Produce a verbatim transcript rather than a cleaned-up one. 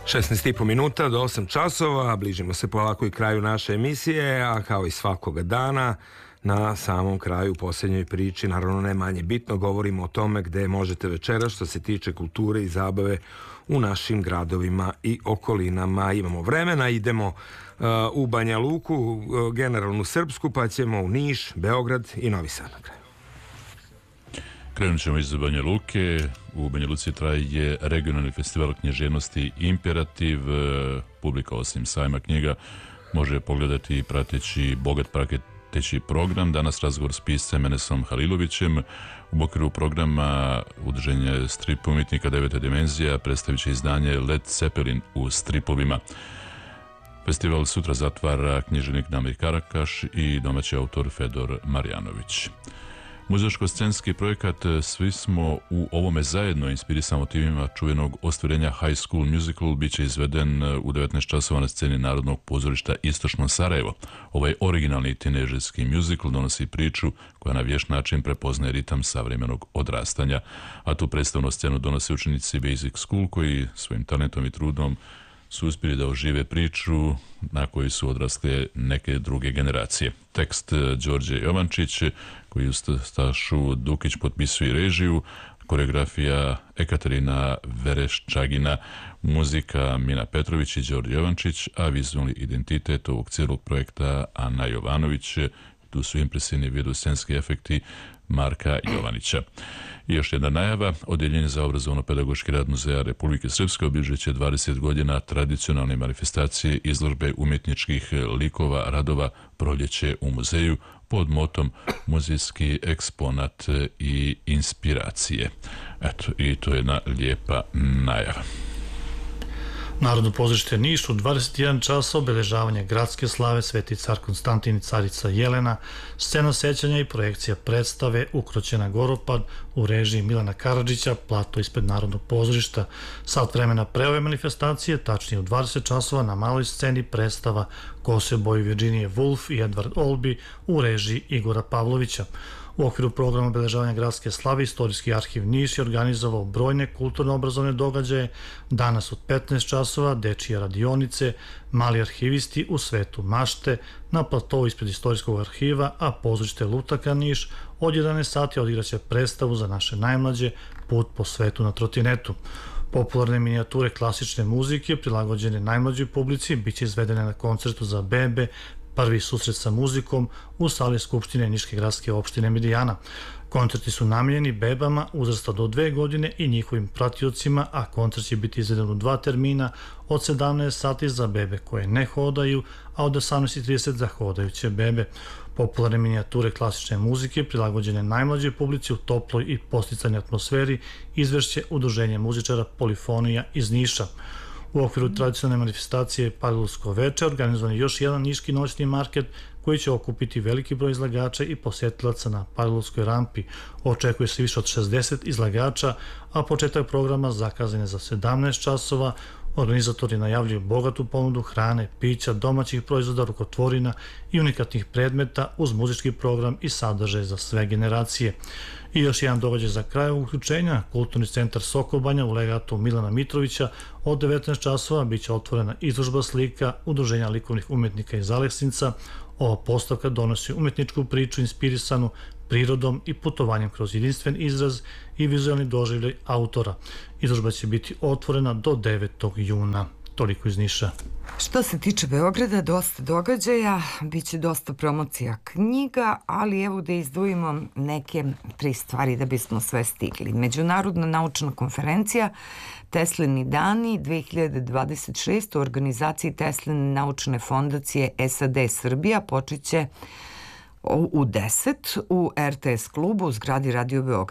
šesnaest i po minuta do osam časova, bližimo se polako i kraju naše emisije, a kao i svakoga dana, na samom kraju, u posljednjoj priči, naravno ne manje bitno, govorimo o tome gde možete večeras što se tiče kulture i zabave u našim gradovima i okolinama. Imamo vremena, idemo uh, u Banja Luku, uh, generalnu Srpsku, pa ćemo u Niš, Beograd i Novi Sad na kraju. Krenut ćemo iz Banja Luke. U Banja Luci traje regionalni festival književnosti Imperativ. Publika osim sajma knjiga može pogledati i prateći bogat prateći program. Danas razgovor s piscem Enesom Halilovićem. U okviru programa Udruženje strip umjetnika Deveta dimenzija predstavit će izdanje Led Zeppelin u stripovima. Festival sutra zatvara književnik Damir Karakaš i domaći autor Fedor Marjanović. Muzičko-scenski projekat Svi smo u ovome zajedno, inspirisan motivima čuvenog ostvarenja High School Musical, bit će izveden u devetnaest časova na sceni Narodnog pozorišta Istočno Sarajevo. Ovaj originalni tinežerski musical donosi priču koja na vješt način prepoznaje ritam savremenog odrastanja, a tu predstavnu scenu donose učenici Basic School koji svojim talentom i trudom su uspjeli da ožive priču na kojoj su odrasle neke druge generacije. Tekst Đorđe Jovančić, koji uz Stašu Dukić potpisuje režiju, koreografija Ekaterina Vereščagina, muzika Mina Petrović i Đorđe Jovančić, a vizualni identitet ovog cijelog projekta Ana Jovanović. Tu su impresivni videoscenski efekti Marka Jovanića. I još jedna najava, Odjeljenje za obrazovno-pedagoški rad Muzeja Republike Srpske obilježit će dvadeset godina tradicionalne manifestacije izložbe umjetničkih likova radova Proljeće u muzeju pod motom muzejski eksponat i inspiracije. Eto, i to je jedna lijepa najava. Narodno pozorište Niš u dvadeset jedan čas obeležavanje gradske slave Sveti car Konstantin i carica Jelena, scena sećanja i projekcija predstave Ukroćena Goropad u režiji Milana Karadžića, plato ispred Narodnog pozorišta. Sat vremena pre ove manifestacije, tačnije u dvadeset časova na maloj sceni predstava Ko se boji Virginia Woolf i Edward Albee u režiji Igora Pavlovića. U okviru programa obeležavanja gradske slave Istorijski arhiv Niš je organizovao brojne kulturno-obrazovne događaje. Danas od petnaest časova dečije radionice, mali arhivisti u svetu mašte, na platovu ispred Istorijskog arhiva, a pozorište Lutaka Niš od jedanaest sati odigraće predstavu za naše najmlađe Put po svetu na trotinetu. Popularne minijature klasične muzike prilagođene najmlađoj publici biće izvedene na koncertu za bebe Prvi susret sa muzikom u sali Skupštine Niške gradske opštine Medijana. Koncerti su namijenjeni bebama uzrasta do dve godine i njihovim pratiocima, a koncert će biti izveden u dva termina, od sedamnaest sati za bebe koje ne hodaju, a od osamnaest i trideset za hodajuće bebe. Popularne minijature klasične muzike prilagođene najmlađoj publici u toploj i podsticajnoj atmosferi izvešće Udruženje muzičara Polifonija iz Niša. U okviru tradicionalne manifestacije Palilulsko veče organizovan je još jedan niški noćni market koji će okupiti veliki broj izlagača i posjetilaca na Palilulskoj rampi. Očekuje se više od šezdeset izlagača, a početak programa zakazan je za sedamnaest časova. Organizatori najavljuju bogatu ponudu hrane, pića, domaćih proizvoda, rukotvorina i unikatnih predmeta uz muzički program i sadržaj za sve generacije. I još jedan događaj za kraj uključenja, Kulturni centar Sokobanja u legatu Milana Mitrovića od devetnaest časova biće otvorena izložba slika Udruženja likovnih umjetnika iz Aleksinca. Ova postavka donosi umjetničku priču inspirisanu prirodom i putovanjem kroz jedinstven izraz i vizualni doživljaj autora. Izložba će biti otvorena do devetog juna. Toliko iz Niša. Što se tiče Beograda, dosta događaja, bit će dosta promocija knjiga, ali evo da izdvojimo neke tri stvari da bismo sve stigli. Međunarodna naučna konferencija Teslini dani dve hiljade dvadeset šeste u organizaciji Tesline naučne fondacije S A D Srbija počeće u deset u R T S klubu u zgradi Radio Beograd.